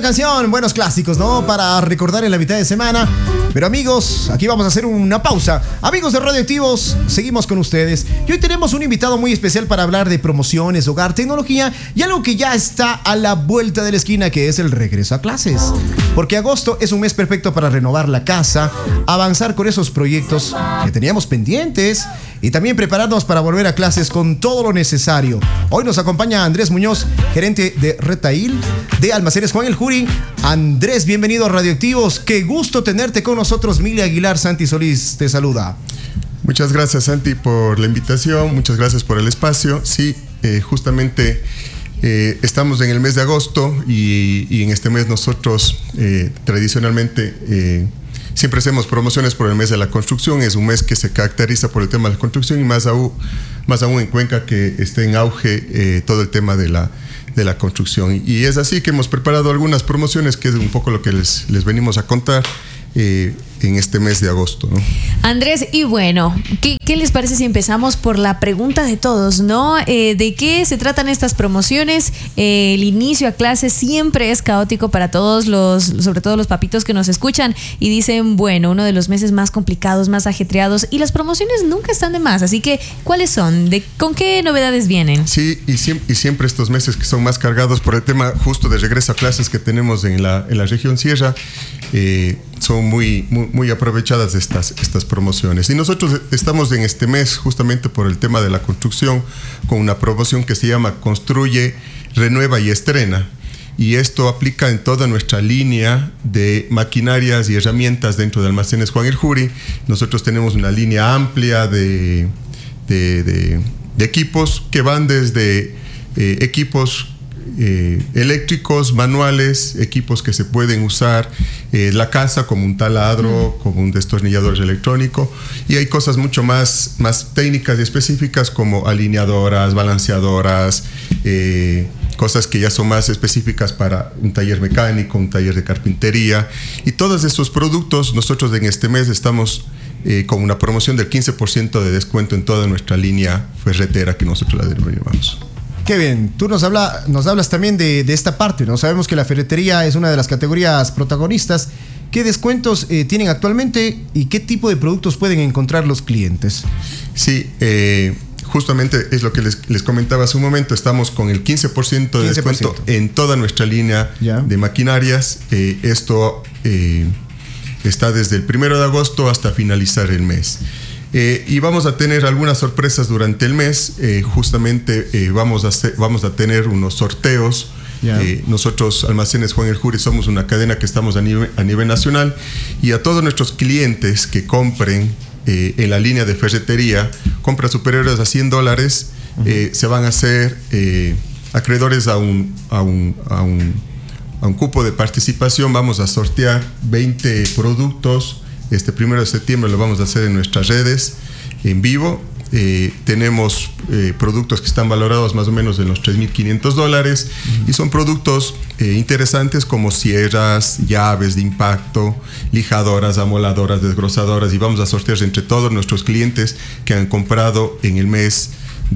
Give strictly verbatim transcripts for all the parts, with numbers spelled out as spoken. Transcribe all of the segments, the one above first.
canción, buenos clásicos, ¿no? Para recordar en la mitad de semana. Pero amigos, aquí vamos a hacer una pausa. Amigos de Radioactivos, seguimos con ustedes. Y hoy tenemos un invitado muy especial para hablar de promociones, hogar, tecnología y algo que ya está a la vuelta de la esquina, que es el regreso a clases. Porque agosto es un mes perfecto para renovar la casa, avanzar con esos proyectos que teníamos pendientes y también prepararnos para volver a clases con todo lo necesario. Hoy nos acompaña Andrés Muñoz, gerente de Retail de Almacenes Juan el Jury. Andrés, bienvenido a Radioactivos. Qué gusto tenerte con nosotros. Mili Aguilar, Santi Solís te saluda. Muchas gracias, Santi, por la invitación. Muchas gracias por el espacio. Sí, eh, justamente eh, estamos en el mes de agosto y, y en este mes nosotros eh, tradicionalmente eh, siempre hacemos promociones por el mes de la construcción. Es un mes que se caracteriza por el tema de la construcción y más aún, más aún en Cuenca, que está en auge eh, todo el tema de la, de la construcción. Y es así que hemos preparado algunas promociones, que es un poco lo que les, les venimos a contar Eh, en este mes de agosto, ¿no? Andrés, y bueno, ¿qué, qué les parece si empezamos por la pregunta de todos, ¿no? Eh, ¿De qué se tratan estas promociones? Eh, el inicio a clases siempre es caótico para todos los, sobre todo los papitos que nos escuchan y dicen, bueno, uno de los meses más complicados, más ajetreados, y las promociones nunca están de más, así que, ¿cuáles son? ¿De, ¿Con qué novedades vienen? Sí, y siempre, y siempre estos meses que son más cargados por el tema justo de regreso a clases que tenemos en la, en la región Sierra, eh, son muy, muy, muy aprovechadas estas, estas promociones. Y nosotros estamos en este mes justamente por el tema de la construcción con una promoción que se llama Construye, Renueva y Estrena. Y esto aplica en toda nuestra línea de maquinarias y herramientas dentro de Almacenes Juan el Jury. Nosotros tenemos una línea amplia de, de, de, de equipos que van desde eh, equipos Eh, eléctricos, manuales, equipos que se pueden usar en eh, la casa, como un taladro, mm. como un destornillador electrónico, y hay cosas mucho más, más técnicas y específicas como alineadoras, balanceadoras, eh, cosas que ya son más específicas para un taller mecánico, un taller de carpintería, y todos estos productos nosotros en este mes estamos eh, con una promoción del quince por ciento de descuento en toda nuestra línea ferretera que nosotros la denominamos. Qué bien, tú nos, habla, nos hablas también de, de esta parte, ¿no? Sabemos que la ferretería es una de las categorías protagonistas. ¿Qué descuentos eh, tienen actualmente y qué tipo de productos pueden encontrar los clientes? Sí, eh, justamente es lo que les, les comentaba hace un momento. Estamos con el quince por ciento de quince por ciento descuento en toda nuestra línea ¿Ya? de maquinarias. Eh, esto eh, está desde el primero de agosto hasta finalizar el mes. Eh, y vamos a tener algunas sorpresas durante el mes. Eh, justamente eh, vamos, a hacer, vamos a tener unos sorteos. Yeah. Eh, nosotros, Almacenes Juan el Jury, somos una cadena que estamos a nivel, a nivel nacional, y a todos nuestros clientes que compren eh, en la línea de ferretería, compras superiores a cien dólares, uh-huh. eh, se van a hacer eh, acreedores a un, a un, a un, a un cupo de participación. Vamos a sortear veinte productos. Este primero de septiembre lo vamos a hacer en nuestras redes en vivo. Eh, tenemos eh, productos que están valorados más o menos en los tres mil quinientos dólares uh-huh. y son productos eh, interesantes como sierras, llaves de impacto, lijadoras, amoladoras, desgrosadoras, y vamos a sortear entre todos nuestros clientes que han comprado en el mes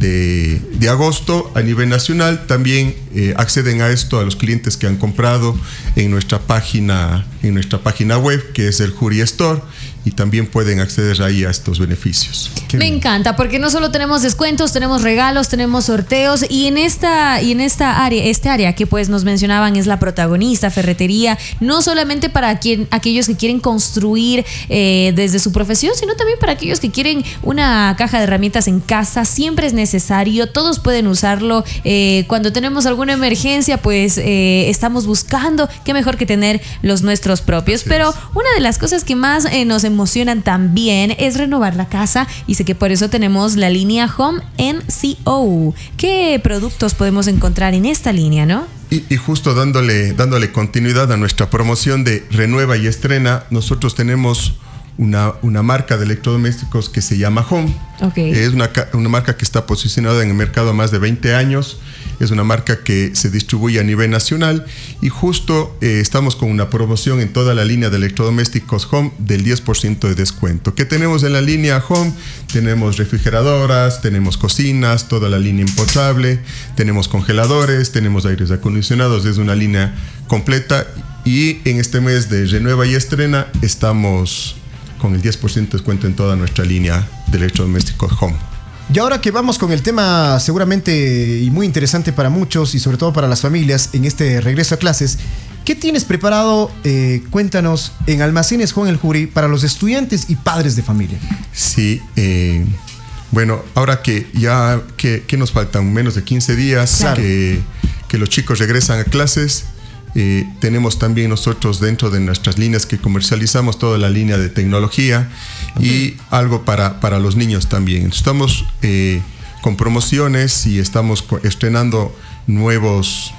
de, de agosto a nivel nacional. También eh, acceden a esto a los clientes que han comprado en nuestra página, en nuestra página web, que es el Jury Store, y también pueden acceder ahí a estos beneficios. Qué Me bien. encanta, porque no solo tenemos descuentos, tenemos regalos, tenemos sorteos, y en esta y en esta área, este área que pues nos mencionaban es la protagonista, ferretería, no solamente para quien, aquellos que quieren construir eh, desde su profesión, sino también para aquellos que quieren una caja de herramientas en casa. Siempre es necesario, todos pueden usarlo. Eh, cuando tenemos alguna emergencia, pues eh, estamos buscando qué mejor que tener los nuestros propios. Así Pero es. Una de las cosas que más eh, nos emocionan también es renovar la casa, y sé que por eso tenemos la línea Home N C O. ¿Qué productos podemos encontrar en esta línea, no? Y, y justo dándole, dándole continuidad a nuestra promoción de Renueva y Estrena, nosotros tenemos una, una marca de electrodomésticos que se llama Home. Okay. Es una, una marca que está posicionada en el mercado a más de veinte años. Es una marca que se distribuye a nivel nacional y justo eh, estamos con una promoción en toda la línea de electrodomésticos Home del diez por ciento de descuento. ¿Qué tenemos en la línea Home? Tenemos refrigeradoras, tenemos cocinas, toda la línea impotable, tenemos congeladores, tenemos aires acondicionados. Es una línea completa y en este mes de renueva y estrena estamos con el diez por ciento de descuento en toda nuestra línea de electrodomésticos Home. Y ahora que vamos con el tema seguramente y muy interesante para muchos y sobre todo para las familias en este regreso a clases, ¿qué tienes preparado? Eh, cuéntanos en Almacenes Juan el Juri para los estudiantes y padres de familia. Sí, eh, bueno, ahora que ya que, que nos faltan menos de quince días, claro, que, que los chicos regresan a clases. Eh, tenemos también nosotros dentro de nuestras líneas que comercializamos toda la línea de tecnología, okay, y algo para, para los niños también. Estamos eh, con promociones y estamos co- estrenando nuevos,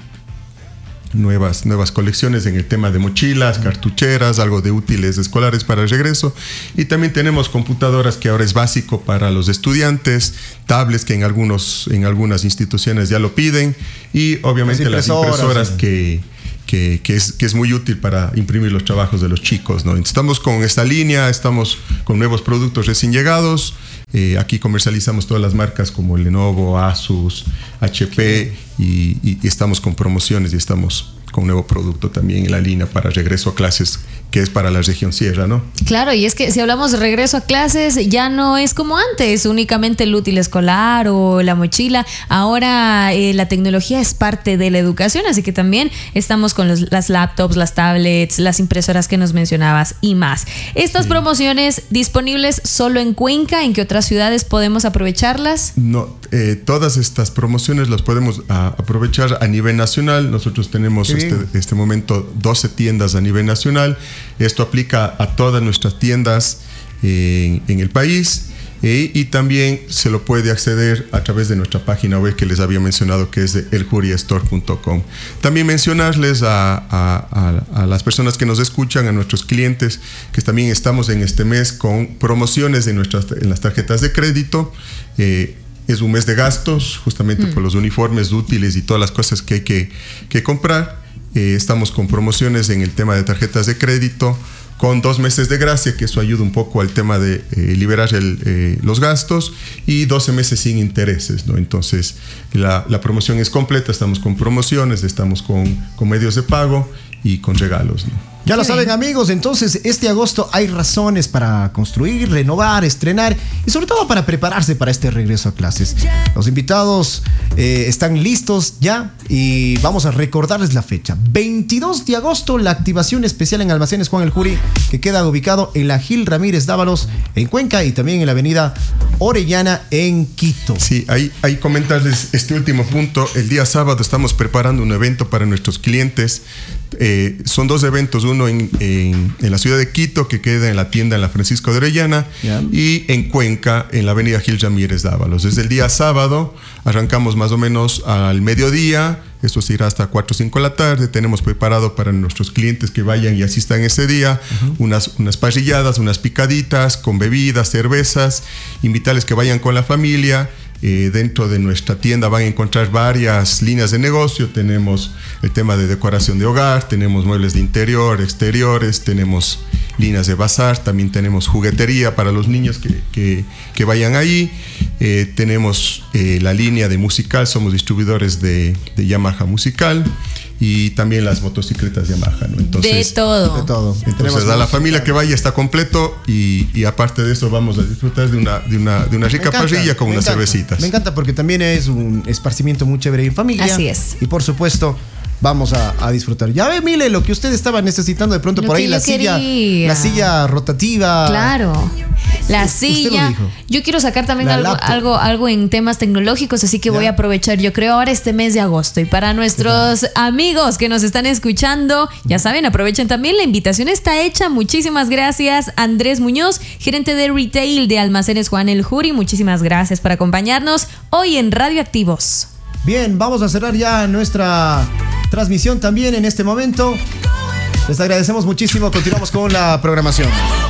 nuevas, nuevas colecciones en el tema de mochilas, cartucheras, algo de útiles escolares para el regreso. Y también tenemos computadoras que ahora es básico para los estudiantes, tablets que en, algunos, en algunas instituciones ya lo piden y obviamente las impresoras, las impresoras que... Que, que, es, que es muy útil para imprimir los trabajos de los chicos, ¿no? Estamos con esta línea, estamos con nuevos productos recién llegados. Eh, aquí comercializamos todas las marcas como Lenovo, Asus, H P, y, y, y estamos con promociones y estamos con un nuevo producto también en la línea para regreso a clases, que es para la región sierra, ¿no? Claro, y es que si hablamos de regreso a clases, ya no es como antes, únicamente el útil escolar o la mochila. Ahora eh, la tecnología es parte de la educación, así que también estamos con los, las laptops, las tablets, las impresoras que nos mencionabas y más. Estas sí. promociones disponibles solo en Cuenca, ¿en qué otras ciudades podemos aprovecharlas? No, eh, todas estas promociones las podemos a, aprovechar a nivel nacional. Nosotros tenemos este, este momento doce tiendas a nivel nacional. Esto aplica a todas nuestras tiendas en, en el país, eh, y también se lo puede acceder a través de nuestra página web que les había mencionado, que es de el juri store punto com. También mencionarles a, a, a, a las personas que nos escuchan, a nuestros clientes, que también estamos en este mes con promociones en, nuestras, en las tarjetas de crédito. Eh, es un mes de gastos, justamente mm. por los uniformes útiles y todas las cosas que hay que, que comprar. Eh, estamos con promociones en el tema de tarjetas de crédito con dos meses de gracia, que eso ayuda un poco al tema de eh, liberar el, eh, los gastos, y doce meses sin intereses, ¿no? Entonces la, la promoción es completa, estamos con promociones, estamos con, con medios de pago y con regalos, ¿no? Ya lo saben, amigos, entonces este agosto hay razones para construir, renovar, estrenar y sobre todo para prepararse para este regreso a clases. Los invitados eh, están listos ya y vamos a recordarles la fecha. veintidós de agosto, la activación especial en Almacenes Juan el Juri, que queda ubicado en la Gil Ramírez Dávalos en Cuenca y también en la avenida Orellana en Quito. Sí, ahí, ahí comentarles este último punto. El día sábado estamos preparando un evento para nuestros clientes. Eh, son dos eventos, uno en, en, en la ciudad de Quito, que queda en la tienda en la Francisco de Orellana, yeah. y en Cuenca, en la avenida Gil Ramírez Dávalos. Desde el día sábado arrancamos más o menos al mediodía, esto se irá hasta cuatro o cinco de la tarde. Tenemos preparado para nuestros clientes que vayan y asistan ese día uh-huh. unas, unas parrilladas, unas picaditas con bebidas, cervezas, invitarles que vayan con la familia. Eh, dentro de nuestra tienda van a encontrar varias líneas de negocio. Tenemos el tema de decoración de hogar, tenemos muebles de interior, exteriores, tenemos líneas de bazar, también tenemos juguetería para los niños que, que, que vayan ahí. Eh, tenemos eh, la línea de musical, somos distribuidores de, de Yamaha musical. Y también las motocicletas Yamaha, ¿no? Entonces, de todo. De todo. Entonces, a la familia que vaya está completo y, y aparte de eso vamos a disfrutar de una, de una, de una rica encanta, parrilla con unas encanta, cervecitas. Me encanta porque también es un esparcimiento muy chévere en familia. Así es. Y por supuesto, vamos a, a disfrutar. Ya ve, Mile, lo que usted estaba necesitando de pronto lo por ahí, la quería. silla, la silla rotativa. Claro. La silla. Yo quiero sacar también algo, algo, algo en temas tecnológicos, así que ¿ya? voy a aprovechar, yo creo, ahora este mes de agosto. Y para nuestros amigos que nos están escuchando, ya saben, aprovechen también, la invitación está hecha. Muchísimas gracias, Andrés Muñoz, gerente de retail de Almacenes Juan el Juri. Muchísimas gracias por acompañarnos hoy en Radioactivos. Bien, vamos a cerrar ya nuestra transmisión también en este momento. Les agradecemos muchísimo. Continuamos con la programación.